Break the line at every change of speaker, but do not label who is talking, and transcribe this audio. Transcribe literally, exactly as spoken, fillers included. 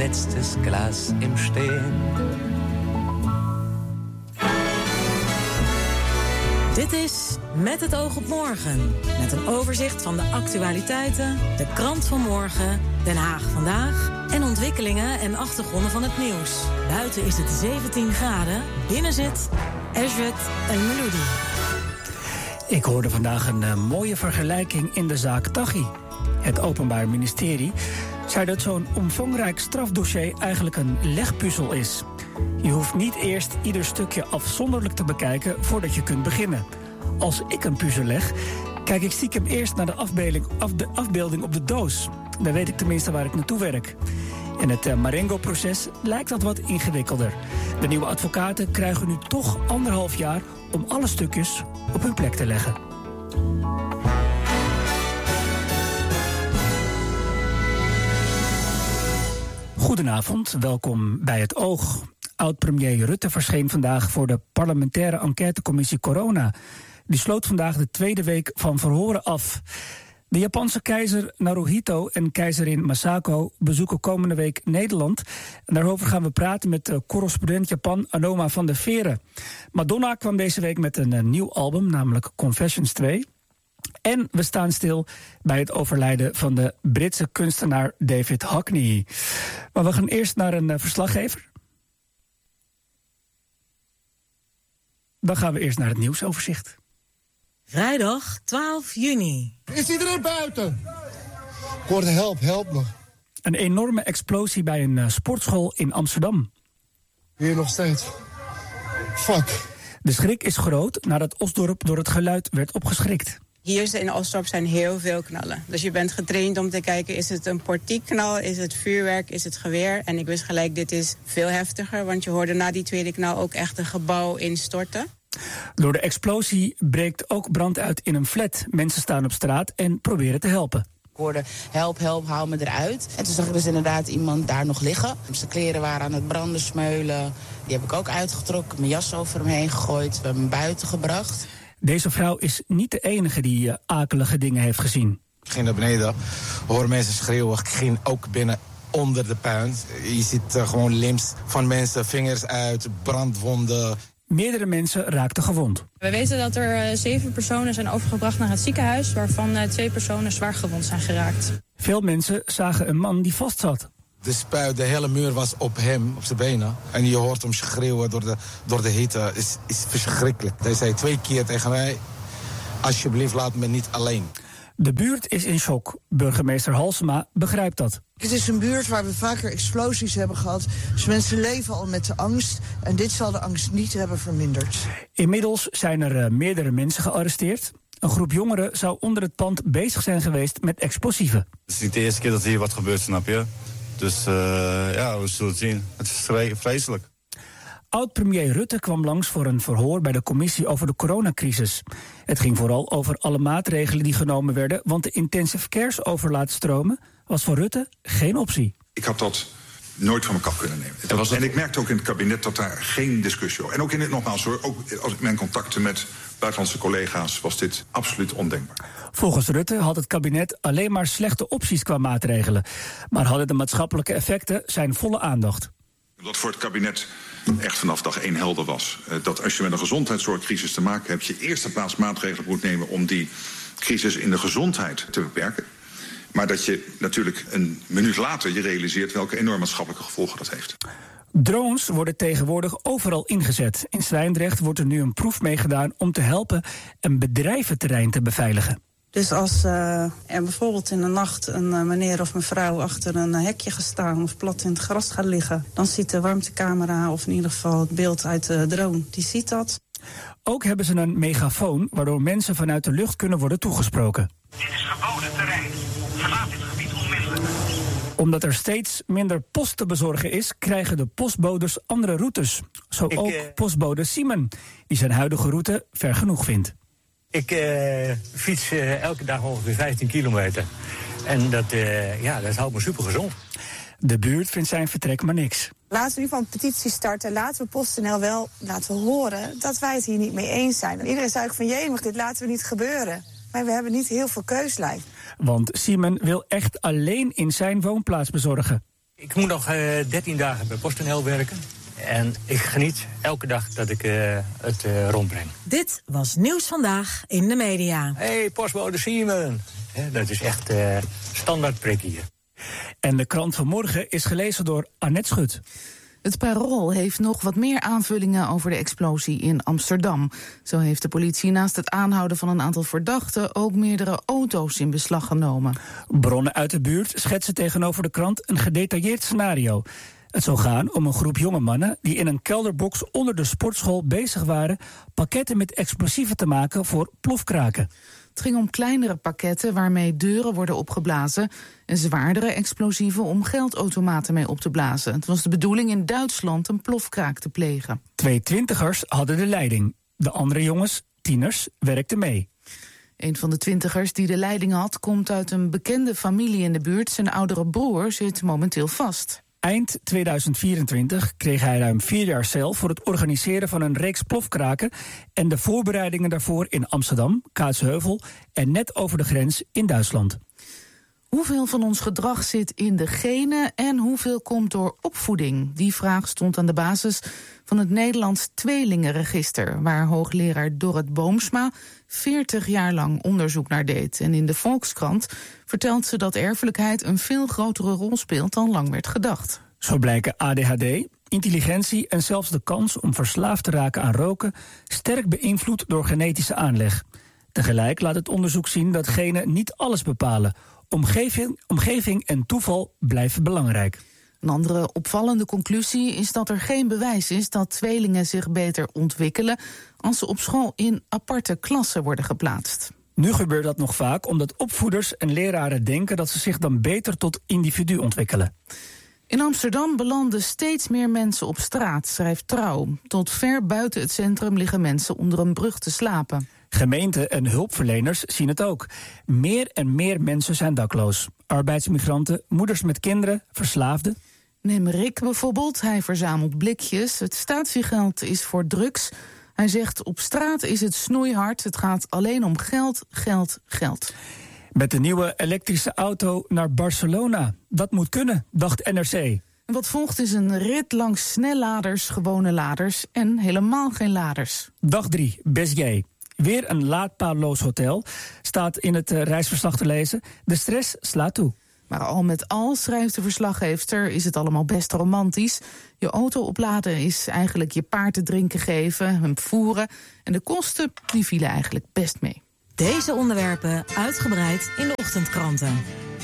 letztes Glas im Stehen.
Dit is Met het oog op morgen. Met een overzicht van de actualiteiten, de krant van morgen, Den Haag vandaag en ontwikkelingen en achtergronden van het nieuws. Buiten is het zeventien graden, binnen zit Esjet en Meloudi.
Ik hoorde vandaag een uh, mooie vergelijking in de zaak Taghi. Het Openbaar Ministerie zei dat zo'n omvangrijk strafdossier eigenlijk een legpuzzel is. Je hoeft niet eerst ieder stukje afzonderlijk te bekijken voordat je kunt beginnen. Als ik een puzzel leg, kijk ik stiekem eerst naar de afbeelding, af de afbeelding op de doos. Dan weet ik tenminste waar ik naartoe werk. In het uh, Marengo-proces lijkt dat wat ingewikkelder. De nieuwe advocaten krijgen nu toch anderhalf jaar om alle stukjes op hun plek te leggen. Goedenavond, welkom bij Het Oog. Oud-premier Rutte verscheen vandaag voor de parlementaire enquêtecommissie Corona. Die sloot vandaag de tweede week van verhoren af. De Japanse keizer Naruhito en keizerin Masako bezoeken komende week Nederland. En daarover gaan we praten met uh, correspondent Japan Anoma van der Veren. Madonna kwam deze week met een uh, nieuw album, namelijk Confessions twee. En we staan stil bij het overlijden van de Britse kunstenaar David Hockney. Maar we gaan eerst naar een uh, verslaggever. Dan gaan we eerst naar het nieuwsoverzicht.
Vrijdag twaalf juni.
Is iedereen buiten? Ik hoorde help, help me.
Een enorme explosie bij een uh, sportschool in Amsterdam.
Hier nog steeds. Fuck.
De schrik is groot nadat Osdorp door het geluid werd opgeschrikt.
Hier in Osdorp zijn heel veel knallen. Dus je bent getraind om te kijken, is het een portiekknal, is het vuurwerk, is het geweer? En ik wist gelijk, dit is veel heftiger, want je hoorde na die tweede knal ook echt een gebouw instorten.
Door de explosie breekt ook brand uit in een flat. Mensen staan op straat en proberen te helpen.
Ik hoorde help, help, haal me eruit. En toen zag ik dus inderdaad iemand daar nog liggen. Zijn kleren waren aan het branden, smeulen. Die heb ik ook uitgetrokken, mijn jas over hem heen gegooid. We hebben hem buiten gebracht.
Deze vrouw is niet de enige die uh, akelige dingen heeft gezien.
Ik ging naar beneden, hoorde mensen schreeuwen. Ik ging ook binnen onder de puin. Je ziet uh, gewoon limbs van mensen, vingers uit, brandwonden.
Meerdere mensen raakten gewond.
We weten dat er uh, zeven personen zijn overgebracht naar het ziekenhuis, waarvan uh, twee personen zwaar gewond zijn geraakt.
Veel mensen zagen een man die vastzat.
De spuit, de hele muur was op hem, op zijn benen. En je hoort hem schreeuwen door de, door de hitte. Is, is verschrikkelijk. Hij zei twee keer tegen mij, alsjeblieft laat me niet alleen.
De buurt is in shock. Burgemeester Halsema begrijpt dat.
Het is een buurt waar we vaker explosies hebben gehad. Dus mensen leven al met de angst. En dit zal de angst niet hebben verminderd.
Inmiddels zijn er uh, meerdere mensen gearresteerd. Een groep jongeren zou onder het pand bezig zijn geweest met explosieven.
Het is niet de eerste keer dat hier wat gebeurt, snap je? Dus uh, ja, we zullen het zien. Het is vreselijk.
Oud-premier Rutte kwam langs voor een verhoor bij de commissie over de coronacrisis. Het ging vooral over alle maatregelen die genomen werden, want de intensive cares over laten stromen was voor Rutte geen optie.
Ik had dat nooit van mijn kap kunnen nemen. En, was dat... en ik merkte ook in het kabinet dat daar geen discussie over. En ook in het nogmaals hoor, ook als ik mijn contacten met buitenlandse collega's was dit absoluut ondenkbaar.
Volgens Rutte had het kabinet alleen maar slechte opties qua maatregelen, maar hadden de maatschappelijke effecten zijn volle aandacht.
Wat voor het kabinet echt vanaf dag één helder was. Dat als je met een gezondheidszorgcrisis te maken hebt, je eerste plaats maatregelen moet nemen om die crisis in de gezondheid te beperken. Maar dat je natuurlijk een minuut later je realiseert welke enorme maatschappelijke gevolgen dat heeft.
Drones worden tegenwoordig overal ingezet. In Zwijndrecht wordt er nu een proef meegedaan om te helpen een bedrijventerrein te beveiligen.
Dus als uh, er bijvoorbeeld in de nacht een uh, meneer of mevrouw achter een uh, hekje gaat staan of plat in het gras gaat liggen, dan ziet de warmtecamera of in ieder geval het beeld uit de drone, die ziet dat.
Ook hebben ze een megafoon waardoor mensen vanuit de lucht kunnen worden toegesproken.
Dit is verboden terrein. Verlaat dit gebied onmiddellijk.
Omdat er steeds minder post te bezorgen is, krijgen de postbodes andere routes. Zo
Ik,
ook
uh...
postbode Simon, die zijn huidige route ver genoeg vindt.
Ik uh, fiets uh, elke dag ongeveer vijftien kilometer. En dat, uh, ja, dat houdt me super gezond.
De buurt vindt zijn vertrek maar niks.
Laten we nu van een petitie starten. Laten we PostNL wel laten horen dat wij het hier niet mee eens zijn. En iedereen zei ook van, jee, dit laten we niet gebeuren. Maar we hebben niet heel veel keus lijkt.
Want Simon wil echt alleen in zijn woonplaats bezorgen.
Ik moet nog uh, dertien dagen bij PostNL werken. En ik geniet elke dag dat ik uh, het uh, rondbreng.
Dit was Nieuws Vandaag in de media.
Hé, hey, postbode Siemen. Ja, dat is echt uh, standaard prik hier.
En de krant van morgen is gelezen door Annette Schut.
Het Parool heeft nog wat meer aanvullingen over de explosie in Amsterdam. Zo heeft de politie naast het aanhouden van een aantal verdachten ook meerdere auto's in beslag genomen.
Bronnen uit de buurt schetsen tegenover de krant een gedetailleerd scenario. Het zou gaan om een groep jonge mannen die in een kelderbox onder de sportschool bezig waren pakketten met explosieven te maken voor plofkraken.
Het ging om kleinere pakketten waarmee deuren worden opgeblazen en zwaardere explosieven om geldautomaten mee op te blazen. Het was de bedoeling in Duitsland een plofkraak te plegen.
Twee twintigers hadden de leiding. De andere jongens, tieners, werkten mee.
Een van de twintigers die de leiding had komt uit een bekende familie in de buurt. Zijn oudere broer zit momenteel vast.
Eind tweeduizend vierentwintig kreeg hij ruim vier jaar cel voor het organiseren van een reeks plofkraken en de voorbereidingen daarvoor in Amsterdam, Kaatsheuvel en net over de grens in Duitsland.
Hoeveel van ons gedrag zit in de genen en hoeveel komt door opvoeding? Die vraag stond aan de basis van het Nederlands Tweelingenregister, waar hoogleraar Dorrit Boomsma veertig jaar lang onderzoek naar deed. En in de Volkskrant vertelt ze dat erfelijkheid een veel grotere rol speelt dan lang werd gedacht.
Zo blijken A D H D, intelligentie en zelfs de kans om verslaafd te raken aan roken sterk beïnvloed door genetische aanleg. Tegelijk laat het onderzoek zien dat genen niet alles bepalen. Omgeving, omgeving en toeval blijven belangrijk.
Een andere opvallende conclusie is dat er geen bewijs is dat tweelingen zich beter ontwikkelen als ze op school in aparte klassen worden geplaatst.
Nu gebeurt dat nog vaak omdat opvoeders en leraren denken dat ze zich dan beter tot individu ontwikkelen.
In Amsterdam belanden steeds meer mensen op straat, schrijft Trouw. Tot ver buiten het centrum liggen mensen onder een brug te slapen.
Gemeenten en hulpverleners zien het ook. Meer en meer mensen zijn dakloos. Arbeidsmigranten, moeders met kinderen, verslaafden.
Neem Rick bijvoorbeeld, hij verzamelt blikjes. Het statiegeld is voor drugs. Hij zegt, op straat is het snoeihard. Het gaat alleen om geld, geld, geld.
Met de nieuwe elektrische auto naar Barcelona. Dat moet kunnen, dacht N R C.
Wat volgt is een rit langs snelladers, gewone laders en helemaal geen laders.
Dag drie, Béziers. Weer een laadpaalloos hotel, staat in het uh, reisverslag te lezen. De stress slaat toe.
Maar al met al, schrijft de verslaggeefster, is het allemaal best romantisch. Je auto opladen is eigenlijk je paard te drinken geven, hem voeren. En de kosten, die vielen eigenlijk best mee.
Deze onderwerpen uitgebreid in de ochtendkranten.